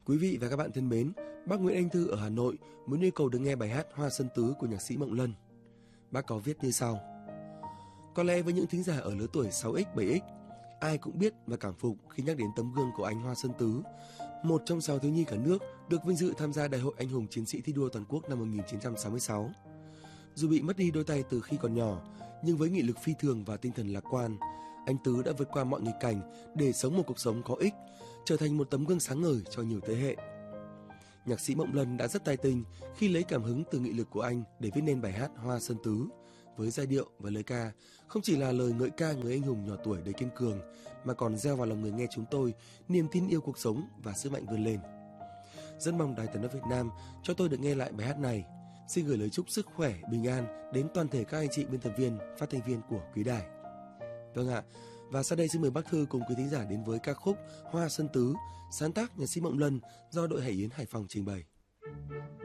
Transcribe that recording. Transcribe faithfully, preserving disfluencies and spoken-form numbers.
Quý vị và các bạn thân mến, bác Nguyễn Anh Thư ở Hà Nội muốn yêu cầu được nghe bài hát Hoa Xuân Tứ của nhạc sĩ Mộng Lân. Bác có viết như sau: Có lẽ với những thính giả ở lứa tuổi sáu x, bảy x, ai cũng biết và cảm phục khi nhắc đến tấm gương của anh Hoa Xuân Tứ, một trong sáu thiếu nhi cả nước được vinh dự tham gia Đại hội Anh hùng Chiến sĩ thi đua toàn quốc năm một nghìn chín trăm sáu mươi sáu. Dù bị mất đi đôi tay từ khi còn nhỏ, nhưng với nghị lực phi thường và tinh thần lạc quan, anh Tứ đã vượt qua mọi nghịch cảnh để sống một cuộc sống có ích, trở thành một tấm gương sáng ngời cho nhiều thế hệ. Nhạc sĩ Mộng Lân đã rất tài tình khi lấy cảm hứng từ nghị lực của anh để viết nên bài hát Hoa Xuân Tứ, với giai điệu và lời ca không chỉ là lời ngợi ca người anh hùng nhỏ tuổi đầy kiên cường, mà còn gieo vào lòng người nghe chúng tôi niềm tin yêu cuộc sống và sức mạnh vươn lên. Rất mong Đài Tiếng nói Việt Nam cho tôi được nghe lại bài hát này. Xin gửi lời chúc sức khỏe, bình an đến toàn thể các anh chị biên tập viên, phát thanh viên của quý đài. Vâng ạ, và sau đây xin mời bác Thư cùng quý thính giả đến với ca khúc Hoa Xuân Tứ, sáng tác nhạc sĩ Mộng Lân do đội Hải Yến Hải Phòng trình bày.